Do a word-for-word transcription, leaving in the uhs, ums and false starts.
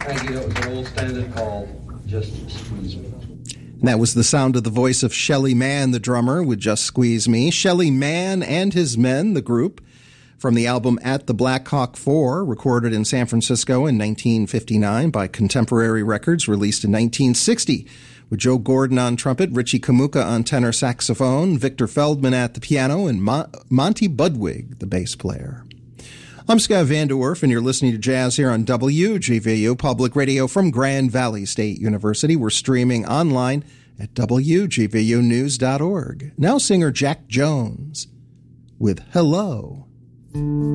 Thank you. That was an old standard called Just Squeeze Me. And that was the sound of the voice of Shelly Manne, the drummer, with Just Squeeze Me. Shelly Manne and His Men, the group, from the album At the Black Hawk Four, recorded in San Francisco in nineteen fifty-nine by Contemporary Records, released in nineteen sixty, with Joe Gordon on trumpet, Richie Kamuka on tenor saxophone, Victor Feldman at the piano, and Mo- Monty Budwig, the bass player. I'm Scott Van Der Werf, and you're listening to Jazz here on W G V U Public Radio from Grand Valley State University. We're streaming online at W G V U news dot org. Now singer Jack Jones with Hello.